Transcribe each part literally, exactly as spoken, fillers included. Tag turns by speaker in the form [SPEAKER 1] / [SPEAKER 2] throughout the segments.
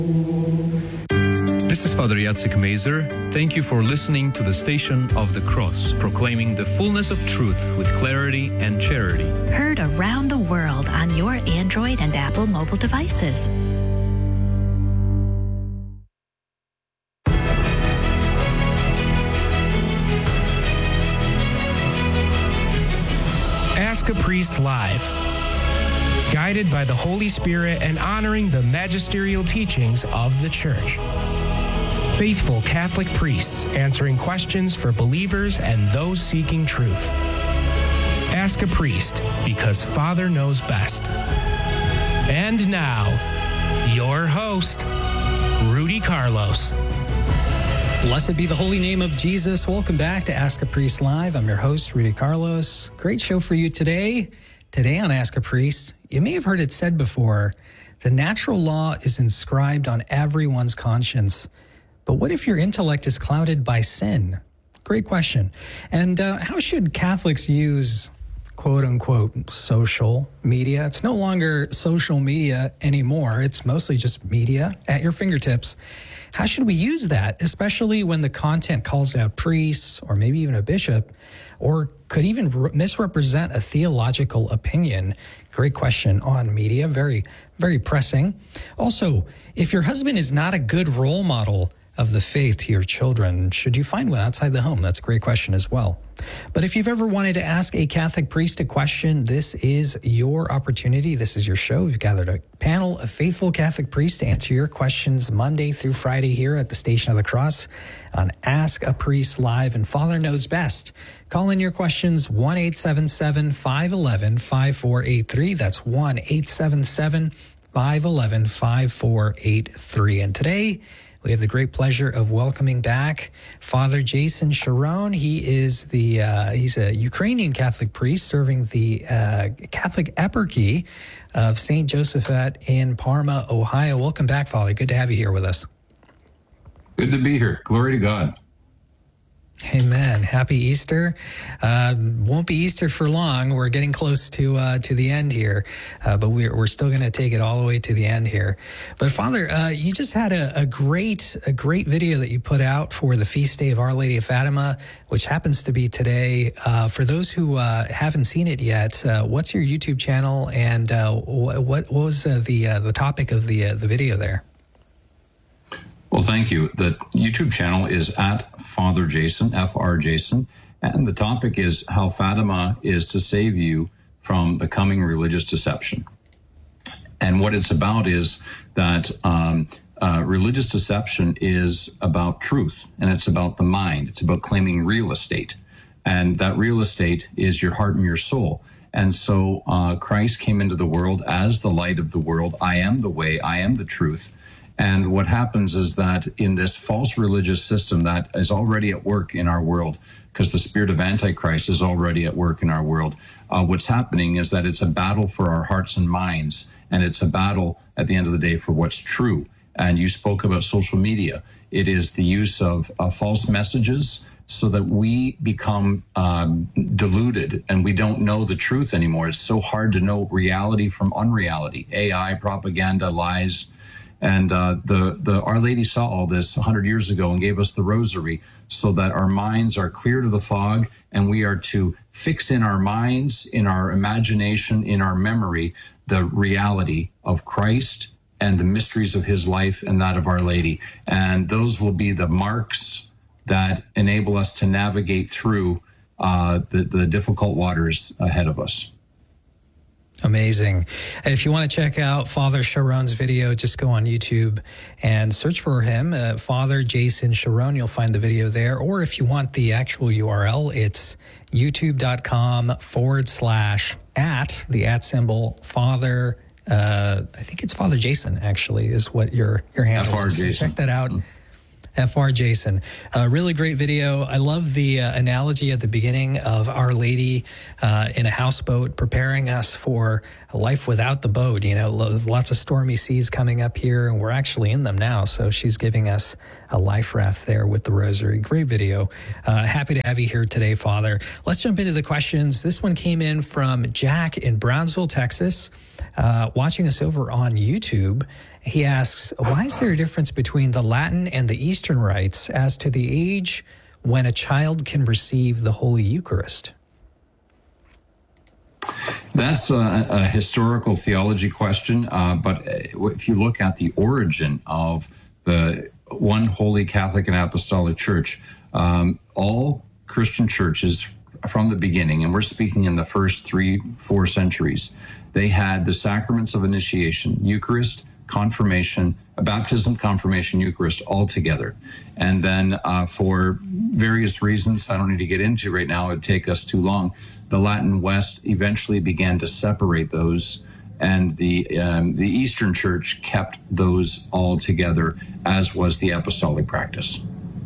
[SPEAKER 1] This is Father Jacek Mazer. Thank you for listening to the Station of the Cross, proclaiming the fullness of truth with clarity and charity.
[SPEAKER 2] Heard around the world on your Android and Apple mobile devices.
[SPEAKER 3] Ask a Priest Live. Guided by the Holy Spirit and honoring the magisterial teachings of the Church. Faithful Catholic priests answering questions for believers and those seeking truth. Ask a Priest, because Father knows best. And now, your host, Rudy Carlos.
[SPEAKER 4] Blessed be the holy name of Jesus. Welcome back to Ask a Priest Live. I'm your host, Rudy Carlos. Great show for you today. Today on Ask a Priest, you may have heard it said before, the natural law is inscribed on everyone's conscience. But what if your intellect is clouded by sin? Great question. And uh, how should Catholics use quote unquote social media? It's no longer social media anymore. It's mostly just media at your fingertips. How should we use that, especially when the content calls out priests or maybe even a bishop, or could even re- misrepresent a theological opinion? Great question on media. Very, very pressing. Also, if your husband is not a good role model of the faith to your children, should you find one outside the home? That's a great question as well. But if you've ever wanted to ask a Catholic priest a question, this is your opportunity. This is your show. We've gathered a panel of faithful Catholic priests to answer your questions Monday through Friday here at the Station of the Cross on Ask a Priest Live, and Father knows best. Call in your questions, one eight seven seven, five one one, five four eight three. That's one eight seven seven, five one one, five four eight three. And today, we have the great pleasure of welcoming back Father Jason Sharon. He is the uh, he's a Ukrainian Catholic priest serving the uh, Catholic Eparchy of Saint Josephat in Parma, Ohio. Welcome back, Father. Good to have you here with us.
[SPEAKER 5] Good to be here. Glory to God.
[SPEAKER 4] Amen. Happy Easter. Uh, won't be Easter for long. We're getting close to uh, to the end here, uh, but we're we're still going to take it all the way to the end here. But Father, uh, you just had a, a great a great video that you put out for the feast day of Our Lady of Fatima, which happens to be today. Uh, for those who uh, haven't seen it yet, uh, what's your YouTube channel, and uh, what what was uh, the uh, the topic of the uh, the video there?
[SPEAKER 5] Well, thank you. The YouTube channel is at Father Jason, F R Jason, and the topic is how Fatima is to save you from the coming religious deception. And what it's about is that um, uh, religious deception is about truth, and it's about the mind. It's about claiming real estate, and that real estate is your heart and your soul. And so uh, Christ came into the world as the light of the world. I am the way, I am the truth. And what happens is that in this false religious system that is already at work in our world, because the spirit of Antichrist is already at work in our world, uh, what's happening is that it's a battle for our hearts and minds, and it's a battle at the end of the day for what's true. And you spoke about social media. It is the use of uh, false messages so that we become um, deluded and we don't know the truth anymore. It's so hard to know reality from unreality, A I, propaganda, lies. And uh, the, the Our Lady saw all this one hundred years ago and gave us the rosary so that our minds are cleared of the fog, and we are to fix in our minds, in our imagination, in our memory, the reality of Christ and the mysteries of his life and that of Our Lady. And those will be the marks that enable us to navigate through uh, the, the difficult waters ahead of us.
[SPEAKER 4] Amazing. If you want to check out Father Sharon's video, just go on YouTube and search for him, uh, Father Jason Sharon. You'll find the video there. Or if you want the actual U R L, it's youtube.com forward slash at the at symbol Father. Uh, I think it's Father Jason, actually, is what your, your handle
[SPEAKER 5] F R
[SPEAKER 4] is. So
[SPEAKER 5] Jason.
[SPEAKER 4] check that out. Mm-hmm. F R Jason. A really great video. I love the uh, analogy at the beginning of Our Lady uh, in a houseboat preparing us for a life without the boat. You know, lots of stormy seas coming up here, and we're actually in them now. So she's giving us a life raft there with the rosary. Great video. Uh, happy to have you here today, Father. Let's jump into the questions. This one came in from Jack in Brownsville, Texas, uh, watching us over on YouTube. He asks, why is there a difference between the Latin and the Eastern rites as to the age when a child can receive the Holy Eucharist?
[SPEAKER 5] That's a, a historical theology question, uh, but if you look at the origin of the one holy Catholic and Apostolic Church, um, all Christian churches from the beginning, and we're speaking in the first three, four centuries, they had the sacraments of initiation, Eucharist, confirmation, baptism, confirmation, Eucharist, all together. And then uh, for various reasons I don't need to get into right now, it would take us too long, the Latin West eventually began to separate those, and the um, the Eastern Church kept those all together, as was the apostolic practice.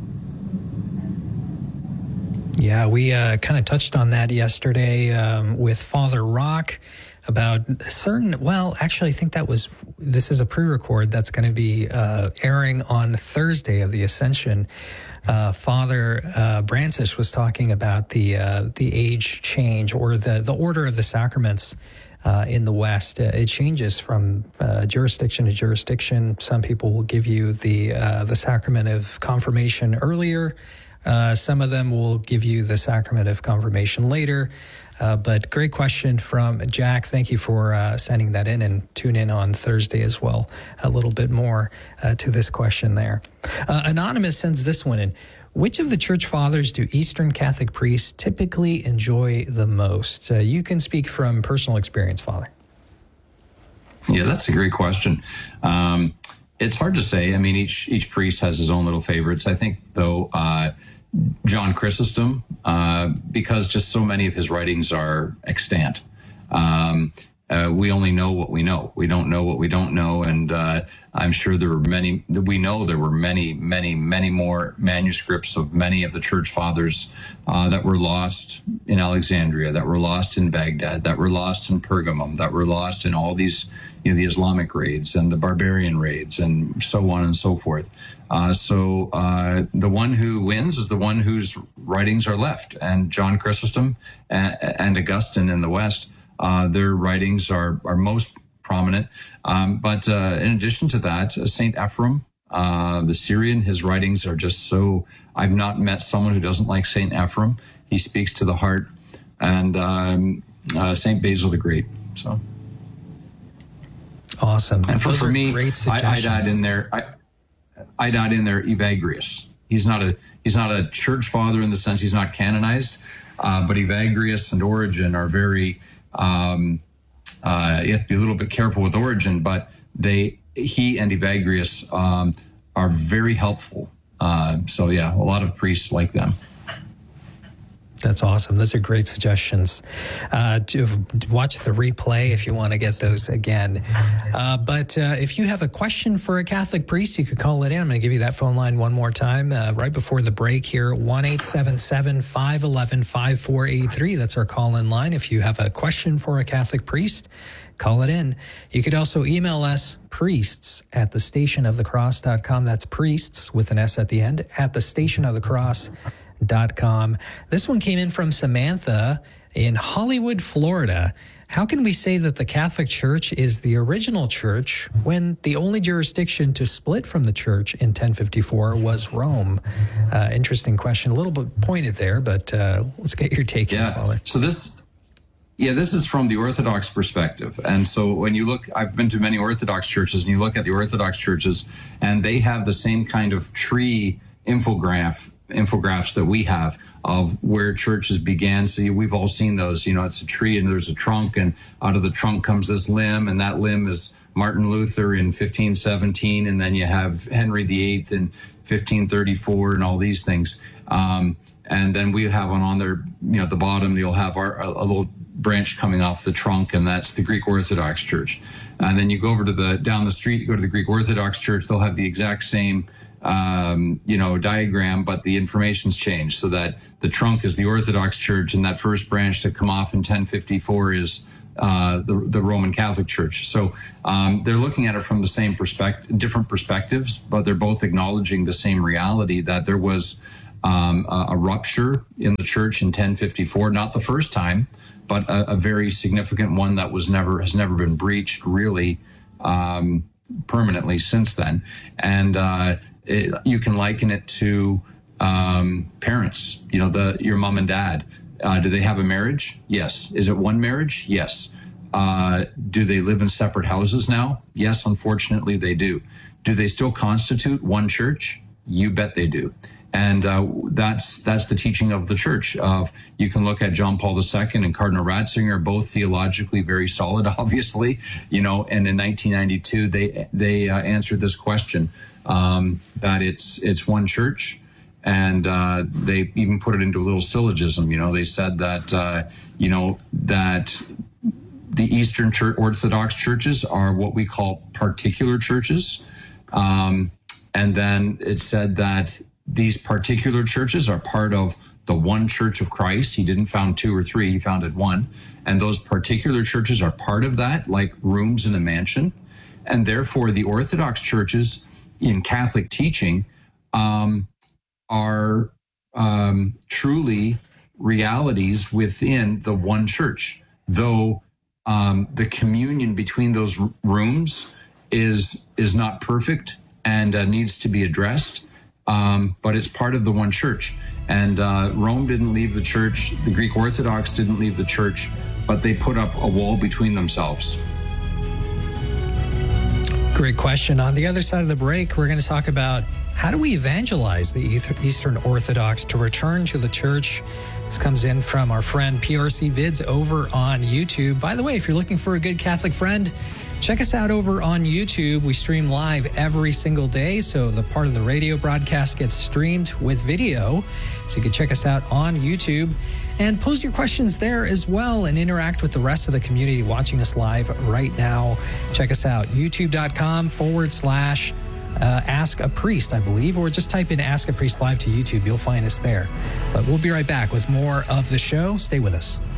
[SPEAKER 4] Yeah, we uh, kind of touched on that yesterday um, with Father Rock about certain, well, actually, I think that was, this is a pre-record that's going to be uh, airing on Thursday of the Ascension. Uh, Father uh, Brancis was talking about the uh, the age change, or the, the order of the sacraments uh, in the West. Uh, it changes from uh, jurisdiction to jurisdiction. Some people will give you the uh, the sacrament of confirmation earlier. Uh, some of them will give you the sacrament of confirmation later. Uh, but great question from Jack. Thank you for uh, sending that in, and tune in on Thursday as well. A little bit more uh, to this question there. Uh, Anonymous sends this one in. Which of the church fathers do Eastern Catholic priests typically enjoy the most? Uh, you can speak from personal experience, Father.
[SPEAKER 5] Yeah, that's a great question. Um, it's hard to say. I mean, each each priest has his own little favorites. I think, though, uh, John Chrysostom, uh, because just so many of his writings are extant. Um, uh, we only know what we know. We don't know what we don't know. And uh, I'm sure there were many, we know there were many, many, many more manuscripts of many of the church fathers uh, that were lost in Alexandria, that were lost in Baghdad, that were lost in Pergamum, that were lost in all these, you know, the Islamic raids and the barbarian raids and so on and so forth. Uh, so uh, the one who wins is the one whose writings are left. And John Chrysostom and, and Augustine in the West, uh, their writings are, are most prominent. Um, but uh, in addition to that, uh, Saint Ephrem, uh, the Syrian, his writings are just so, I've not met someone who doesn't like Saint Ephrem. He speaks to the heart. And um, uh, Saint Basil the Great. So
[SPEAKER 4] awesome.
[SPEAKER 5] And for, for me,
[SPEAKER 4] great
[SPEAKER 5] I, I'd add in there, I, I'd add in there Evagrius. He's not a he's not a church father in the sense he's not canonized, uh, but Evagrius and Origen are very. Um, uh, you have to be a little bit careful with Origen, but they he and Evagrius um, are very helpful. Uh, so yeah, a lot of priests like them.
[SPEAKER 4] That's awesome. Those are great suggestions. Uh, to watch the replay if you want to get those again. Uh, but uh, if you have a question for a Catholic priest, you could call it in. I'm going to give you that phone line one more time uh, right before the break here, one eight seven seven, five one one, five four eight three. That's our call-in line. If you have a question for a Catholic priest, call it in. You could also email us, priests at the station of the cross dot com. That's priests with an S at the end, at the station of the cross dot com. This one came in from Samantha in Hollywood, Florida. How can we say that the Catholic Church is the original church when the only jurisdiction to split from the church in ten fifty-four was Rome? Uh, interesting question. A little bit pointed there, but uh, let's get your take
[SPEAKER 5] yeah.
[SPEAKER 4] here, Father.
[SPEAKER 5] So this, yeah, this is from the Orthodox perspective. And so when you look, I've been to many Orthodox churches, and you look at the Orthodox churches, and they have the same kind of tree infograph infographs that we have of where churches began. So we've all seen those, you know, it's a tree and there's a trunk, and out of the trunk comes this limb, and that limb is Martin Luther in fifteen seventeen, and then you have Henry the Eighth in fifteen thirty-four and all these things. Um, and then we have one on there, you know, at the bottom, you'll have our, a, a little branch coming off the trunk, and that's the Greek Orthodox Church. And then you go over to the, down the street, you go to the Greek Orthodox Church, they'll have the exact same Um, you know, diagram, but the information's changed so that the trunk is the Orthodox Church, and that first branch to come off in ten fifty-four is uh, the, the Roman Catholic Church. So um, they're looking at it from the same perspective, different perspectives, but they're both acknowledging the same reality that there was um, a, a rupture in the church in ten fifty-four, not the first time, but a, a very significant one that was never has never been breached, really. Um, permanently since then. And uh, it, you can liken it to um, parents, you know, the your mom and dad. Uh, do they have a marriage? Yes. Is it one marriage? Yes. Uh, do they live in separate houses now? Yes, unfortunately they do. Do they still constitute one church? You bet they do. And uh, that's that's the teaching of the church. Of you can look at John Paul the Second and Cardinal Ratzinger, both theologically very solid, obviously. You know, and in nineteen ninety-two they they uh, answered this question um, that it's it's one church, and uh, they even put it into a little syllogism. You know, they said that uh, you know that the Eastern Church, Orthodox churches are what we call particular churches, um, and then it said that these particular churches are part of the one church of Christ. He didn't found two or three, he founded one. And those particular churches are part of that, like rooms in a mansion. And therefore, the Orthodox churches in Catholic teaching um, are um, truly realities within the one church, though um, the communion between those r- rooms is, is not perfect and uh, needs to be addressed. Um, but it's part of the one church. And uh, Rome didn't leave the church, the Greek Orthodox didn't leave the church, but they put up a wall between themselves.
[SPEAKER 4] Great question. On the other side of the break, we're going to talk about how do we evangelize the Eastern Orthodox to return to the church. This comes in from our friend P R C Vids over on YouTube. By the way, if you're looking for a good Catholic friend, check us out over on YouTube. We stream live every single day, so the part of the radio broadcast gets streamed with video. So you can check us out on YouTube and pose your questions there as well and interact with the rest of the community watching us live right now. Check us out, youtube.com forward slash uh, Ask a Priest, I believe, or just type in Ask a Priest Live to YouTube. You'll find us there. But we'll be right back with more of the show. Stay with us.